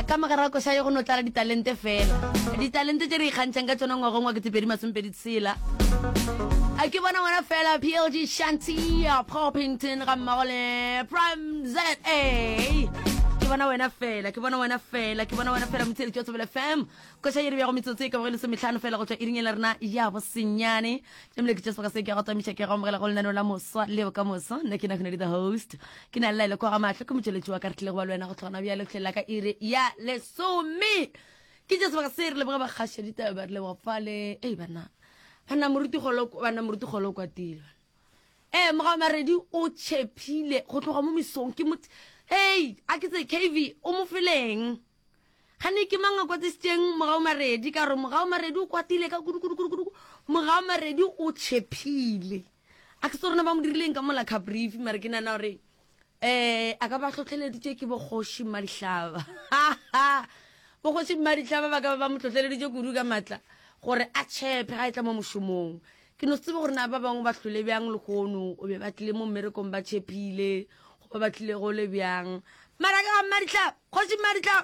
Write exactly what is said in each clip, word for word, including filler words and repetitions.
ka magara ko sha go no tla di talente fela di talente tse re ikgantshang ka tsona ngwa gongwa ke tepedi masompedi tsela a ke bona wena fela P L G Shantia Poppington ga mmagole Prime Z A ke bona wena fela ke bona wena fela ke bona wena fela motse ke tsobele F M ko sha iri ya go metsotso e ka bogele se metlhano fela go tswa iring le rena ya bo senyane tsemle ke tshwa ka se ke ga tsamisa ke ga mogela go lena la moswa le ka moso nna ke na gona di the host ke na laile go ga matlho ke motseletsi wa ka re tle go ba lwena go tlhona bya le tlhela ka iri ya le somi ke tshwa ka se re le ba ba khashe di taba le wa fale e bana bana moruti golo bana moruti golo kwa tilo eh mga maredi o tshepile go tloga mo misong ke mot hey a ke tse K V o mo fileng gane ke manga kwa tseng mga maredi ka re mga maredi o kwatile ka kudu kudu kudu mga maredi o tshepile a ke tsona ba mo dirileng ka mola ka brief mara ke nana re eh aka ba tlotleleditse ke bo khoshi marihlaba bo khoshi marihlaba ba ka ba mo tlotleleditse kudu ka matla gore a tshepe ga etla mo moshomong ke no tsebe gore na ba bangwe ba tlhole bjang le gono o be ba tlile mo mmerekong ba tshepile go ba tlile go le bjang mara ka maritla khosi maritla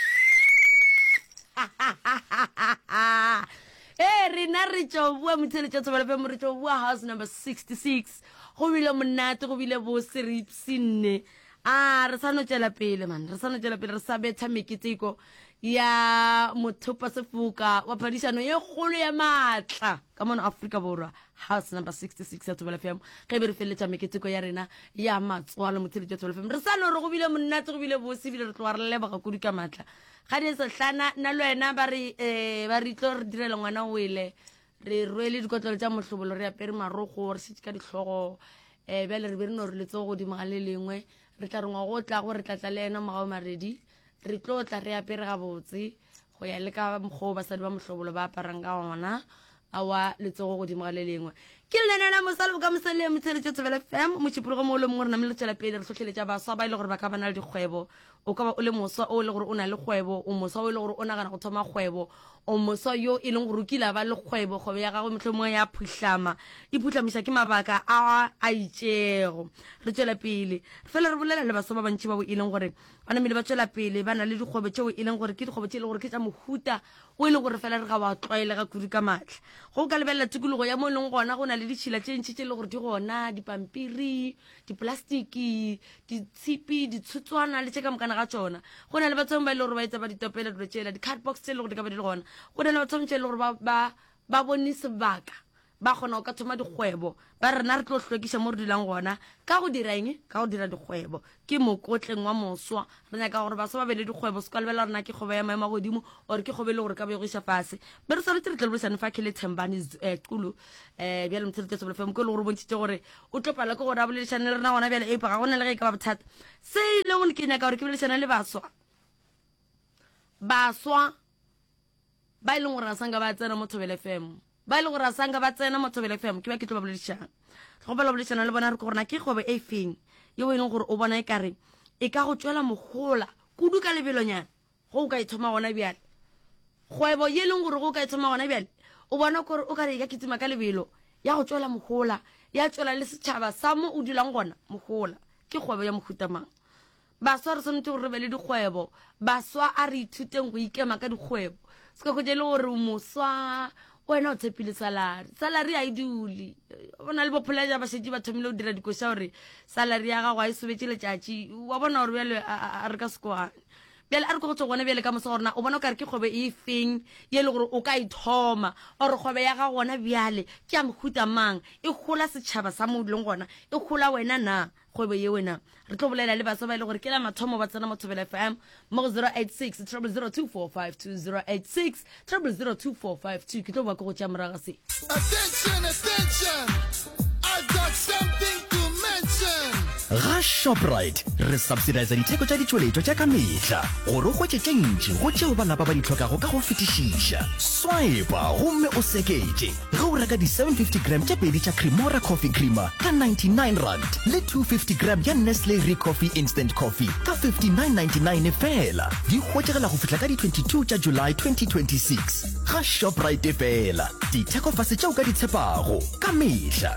eh rena re tšo bua mothele tša tsobela fe mo re tšo bua house number sixty-six go bile monate go bile bo seripsine ah re sa no tšela pele man re sa no tšela pele re sa betha meketeko ya mothopa sefuka wa phadisano ye kgolo ya matla ka mona Africa borwa house number sixty-six ya Tsobela F M ge be re feletša meketeko ya rena ya matswalo mothele tša Tsobela F M re sa no re go bile monate go bile bose bile re tloa re leba ga kudu ka matla ga di se hlana na lwena ba re eh ba re tlo re direla ngwana o ile re rwele dikotlolo tša mohlobolo re apere marogo re se ka dihlogo eh bele re be re no re letso go di magale lengwe re tla re ngwa go tla go re tla tla le ena magao maredi re tlo tla re apere ga botse go ya le ka mgo ba sa di ba mohlobolo ba aparang ka ona awa letsogo go di magale lengwe ke lena la mosalo ka mosale motsele tša Tsobela F M mo tshipologo mo le mongwe re na le tšela pele re tlhotlheletša ba swa ba ile gore ba ka bana le dikgwebo o ka ba o le moswa o le gore o na le kgwebo o moswa o le gore o nagana go thoma kgwebo o moswa yo e leng gore o kile ba le kgwebo kgwebo ya gago mohlomong ya phuhlama e phutlamisa ke mabaka a a itšego re tšwela pele fela re bolela le baswa ba bantši ba bo e leng gore bana mele ba tšwela pele ba na le dikgwebo tšeo e leng gore ke dikgwebo tše e leng gore ke tša mohuta o e leng gore fela re ga wa tlwaele ga kudu ka matlha go ka lebelela tikologo ya mo e leng gona go na le ditšhila tše ntši tše e le gore di gona dipampiri diplastiki ditshipi ditshutswana le tše ka mokana ga tšona go na le batsong ba e le gore ba etsa ba ditopela dilo tšela di-card box tše e le gore di ka ba di le gona go na le batsong tše e le gore ba bone sebaka ba kgona go ka thoma dikgwebo ba rena re tlo hlwekiša mo re dulang gona ka go dira eng ka go dira dikgwebo ke mokotleng wa moswa re nyaka gore baswa ba be le dikgwebo se ka lebela rena ke kgwebo ya maemo a godimo or ke kgwebo e le gore ka begoiša fase be re sa re tle re tle borisane fa ke le Thembani Qulu eh bjale motsele tse Tsobela F M ko le gore bontšitše gore o tlo pala ke gore a boledišane le rena gona bjale e paga go na le ge e ka ba bothata se e leng gore ke nyaka gore ke boledišane le baswa baswa ba e leng gore a sanga ba tsena mo Tsobela F M ba ile gore a sanga ba tsena mo Tsobela F M ke ba ke tlo ba boledišana go ba boledišana le bona re gore na ke kgwebo e feng yo e leng gore o bona e kare e ka go tšwela mogola kudu ka lebelonyana go o ka ithoma gona bjale kgwebo ye leng gore go o ka ithoma gona bjale o bona gore o ka re ka kitsima ka lebelo ya go tšwela mogola ya tšwela le setšhaba sa mo o dulang gona mogola ke kgwebo ya mohutamang baswa re tshwanetse gore re be le dikgwebo baswa a re ithuteng go ikema ka dikgwebo se ka go je le gore moswa wena o tshepile salary salary a e dule bona le bopolaja ba shetse ba thomile go dira dikoša gore salary ya gago a e sobetse letšatši wa bona gore bjale a re ka sekwane bjale a re ko go tswa gone bjale ka mosa gorena o bona o kare ke kgwebo e feng ye le gore o ka ithoma ore kgwebo ya ga gona bjale ke ya mohuta mang e gola setšhaba sa mo duleng gona e gola wena na kgwebo ye wena re tlo bolela le baswa ba ile gore ke la mathomo ba tsena mo Tsobela F M mo zero eight six zero zero two four five two zero eight six zero zero two four five two ke tlo ba go tša moraga se attention attention I've got something to mention ga Shoprite re subsidize ditheko tša ditšweletšo tša ka mehla gore o hwetše tše ntši go tšeo ba lapa ba di tlhokago ka go fetišiša swipa gomme o seketše ge o reka di seven fifty gram tše pedi tša Cremora coffee creamer ka ninety-nine rand le two fifty gram ya Nestle Re Coffee instant coffee ka fifty-nine ninety-nine fela di hwetšegela go fihla ka di twenty-two tša July twenty twenty-six ga Shoprite fela ditheko fase tšeo ka di tshepago ka mehla.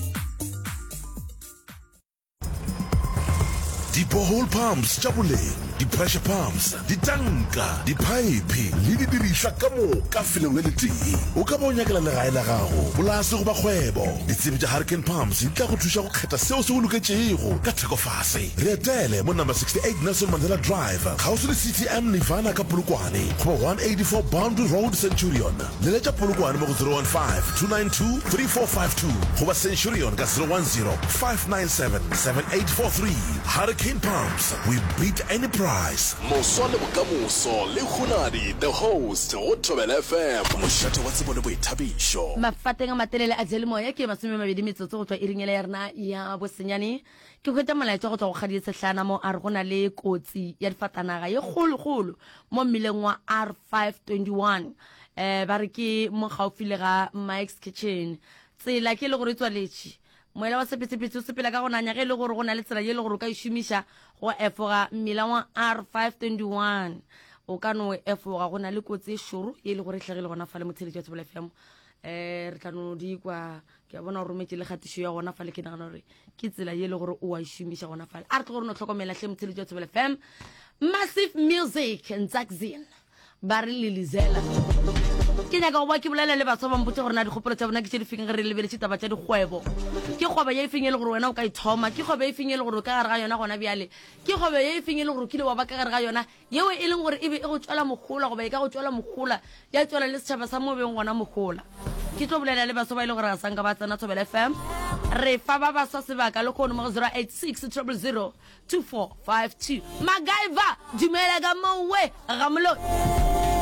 Di borehole pumps tša boleng di-pressure pumps, ditanka, diphaipe le di dirišwa ka moka feleng le letee. O ka ba o nyakela legae la gago polase goba kgwebo, ditsebi tša Hurricane Pumps di tla go thuša go kgetha seo se go loketšego ka thekofase. Re etele mo number sixty-eight Nelson Mandela Drive, kgauswi le C T M Nirvana ka Polokwane, goba one eighty-four Boundary Road Centurion. Leletša Polokwane mo go zero one five two nine two three four five two goba Centurion ka zero one zero five nine seven seven eight four three. Hurricane Pumps, we beat any price. Moso le bokamoso le Khunadi, the host go Thobela F M. Mošate wa tsebo le boithabišo. Mafateng a matelele a jele moya ke masome mabedi metsotso go tswa iringele ya rena ya bosenyane. Ke go eta molaetsa go tswa go kgadi setlhana mo a re gona le kotsi ya difatanaga ye kgolo-kgolo mo mmileng wa R five twenty-one. Eh ba re ke mo gaufi le ga Mike's Kitchen. Tsela ke le gore tswaletši moela wa sepetsepetse o sepela ka go nanya ge le gore go na le tsela ye le gore o ka išomiša go efoga mmila wa R five twenty-one. O ka no efoga go na le kotsi e šoro ye le gore e tlhagile gona fa le motheletši wa Thobela F M. Eh re tla no di kwa ke a bona gore rometse le gatišo ya gona fa le ke nagana gore ke tsela ye le gore o a išomiša gona fa. A re tle gore no tlhokomela hle motheletši wa Thobela F M. Massive Music Nzakzin ba re lelizela ke nyaka go ba ke bolela le batho ba mpotse gore na dikgopolo tša bona ke tše di feng ge re lebeletse taba tša dikgwebo. Ke kgwebo ye e feng e le gore wena o ka ithoma, ke kgwebo ye e feng e le gore o ka gare ga yona gona bjale, ke kgwebo ye e feng e le gore o kile wa ba ka gare ga yona yeo e leng gore e be e go tswela mogola goba e ka go tswela mogola ya tswela le setšhaba sa mo beng gona mogola. Ke tlo bolela le batho ba e le gore ga sanka ba tsena Thobela F M. Re fa ba baswa sebaka le kgono mo zero eight six zero zero zero two four five two. Magaiva dumela ka mowe ga moloi.